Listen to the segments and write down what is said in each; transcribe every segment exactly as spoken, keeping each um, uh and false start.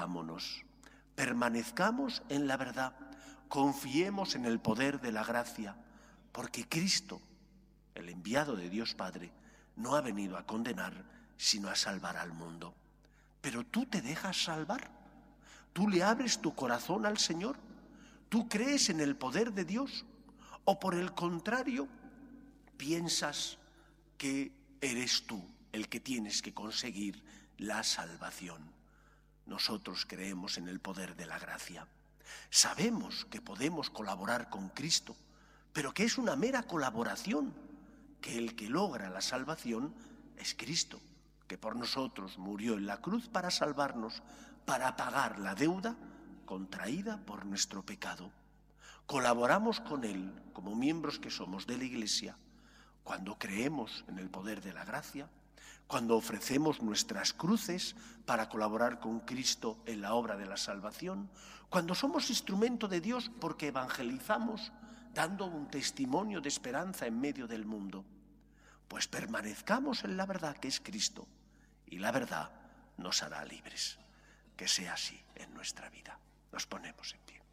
Cuidámonos, permanezcamos en la verdad, confiemos en el poder de la gracia, porque Cristo, el enviado de Dios Padre, no ha venido a condenar, sino a salvar al mundo. Pero tú te dejas salvar, tú le abres tu corazón al Señor, tú crees en el poder de Dios, o por el contrario, piensas que eres tú el que tienes que conseguir la salvación. Nosotros creemos en el poder de la gracia. Sabemos que podemos colaborar con Cristo, pero que es una mera colaboración, que el que logra la salvación es Cristo, que por nosotros murió en la cruz para salvarnos, para pagar la deuda contraída por nuestro pecado. Colaboramos con Él como miembros que somos de la Iglesia cuando creemos en el poder de la gracia, cuando ofrecemos nuestras cruces para colaborar con Cristo en la obra de la salvación, cuando somos instrumento de Dios porque evangelizamos dando un testimonio de esperanza en medio del mundo. Pues permanezcamos en la verdad que es Cristo y la verdad nos hará libres. Que sea así en nuestra vida. Nos ponemos en pie.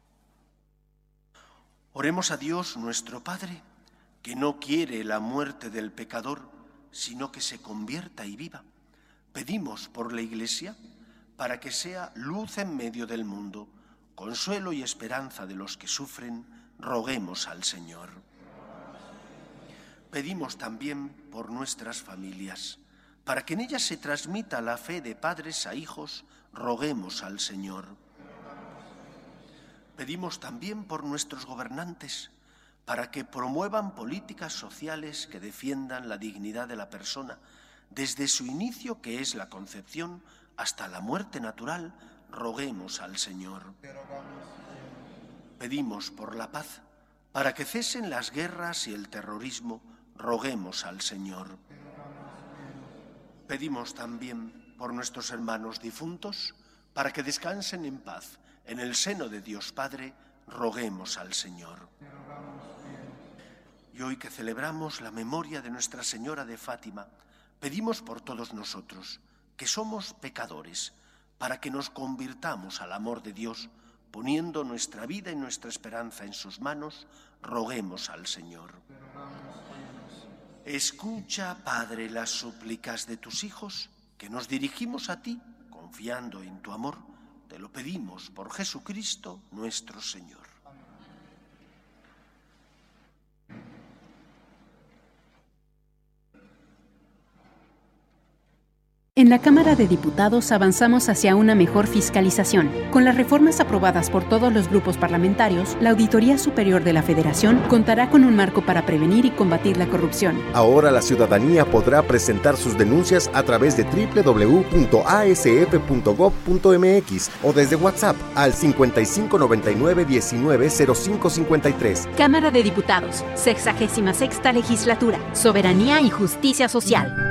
Oremos a Dios nuestro Padre, que no quiere la muerte del pecador, sino que se convierta y viva. Pedimos por la Iglesia para que sea luz en medio del mundo, consuelo y esperanza de los que sufren. Roguemos al Señor. Pedimos también por nuestras familias, para que en ellas se transmita la fe de padres a hijos. Roguemos al Señor. Pedimos también por nuestros gobernantes, para que promuevan políticas sociales que defiendan la dignidad de la persona, desde su inicio, que es la concepción, hasta la muerte natural. Roguemos al Señor. Pedimos por la paz, para que cesen las guerras y el terrorismo. Roguemos al Señor. Pedimos también por nuestros hermanos difuntos, para que descansen en paz en el seno de Dios Padre. Roguemos al Señor. Y hoy que celebramos la memoria de Nuestra Señora de Fátima, pedimos por todos nosotros, que somos pecadores, para que nos convirtamos al amor de Dios, poniendo nuestra vida y nuestra esperanza en sus manos. Roguemos al Señor. Escucha, Padre, las súplicas de tus hijos, que nos dirigimos a ti, confiando en tu amor. Te lo pedimos por Jesucristo nuestro Señor. En la Cámara de Diputados avanzamos hacia una mejor fiscalización. Con las reformas aprobadas por todos los grupos parlamentarios, la Auditoría Superior de la Federación contará con un marco para prevenir y combatir la corrupción. Ahora la ciudadanía podrá presentar sus denuncias a través de doble u doble u doble u punto a s f punto gob punto m x o desde WhatsApp al cincuenta y cinco noventa y nueve diecinueve cero cinco cincuenta y tres. Cámara de Diputados, sexagésima sexta Legislatura, Soberanía y Justicia Social.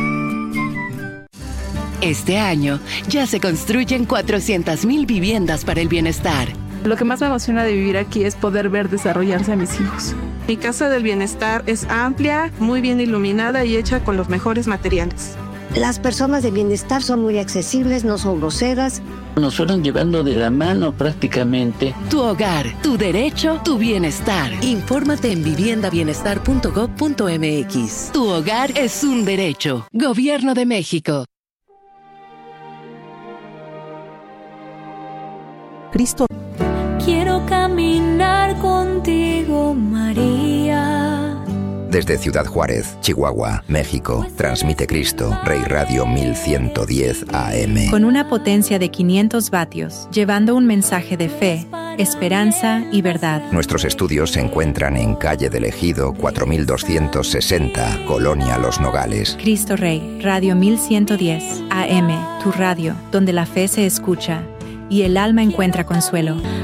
Este año ya se construyen cuatrocientas mil viviendas para el bienestar. Lo que más me emociona de vivir aquí es poder ver desarrollarse a mis hijos. Mi Casa del Bienestar es amplia, muy bien iluminada y hecha con los mejores materiales. Las personas de bienestar son muy accesibles, no son groseras. Nos fueron llevando de la mano prácticamente. Tu hogar, tu derecho, tu bienestar. Infórmate en vivienda bienestar punto gob punto m x. Tu hogar es un derecho. Gobierno de México. Cristo. Quiero caminar contigo, María. Desde Ciudad Juárez, Chihuahua, México, transmite Cristo, Rey Radio mil ciento diez A M. Con una potencia de quinientos vatios, llevando un mensaje de fe, esperanza y verdad. Nuestros estudios se encuentran en Calle del Ejido cuatro mil doscientos sesenta, Colonia Los Nogales. Cristo Rey, Radio mil ciento diez A M, tu radio, donde la fe se escucha y el alma encuentra consuelo.